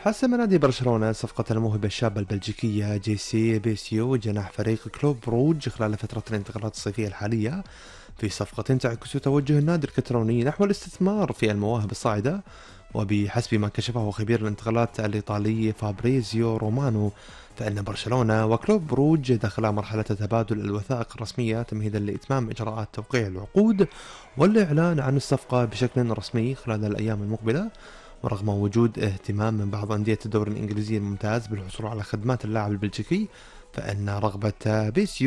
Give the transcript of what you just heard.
حسم نادي برشلونة صفقة الموهبة الشابة البلجيكية جيسي بيسيو جناح فريق كلوب بروج خلال فترة الانتقالات الصيفية الحالية، في صفقة تعكس توجه النادي الكتروني نحو الاستثمار في المواهب الصاعدة. وبحسب ما كشفه خبير الانتقالات الإيطالي فابريزيو رومانو، فإن برشلونة وكلوب بروج دخلا مرحلة تبادل الوثائق الرسمية تمهيدا لإتمام إجراءات توقيع العقود والإعلان عن الصفقة بشكل رسمي خلال الأيام المقبلة. ورغم وجود اهتمام من بعض أندية الدوري الإنجليزي الممتاز بالحصول على خدمات اللاعب البلجيكي، فإن رغبة بيسيو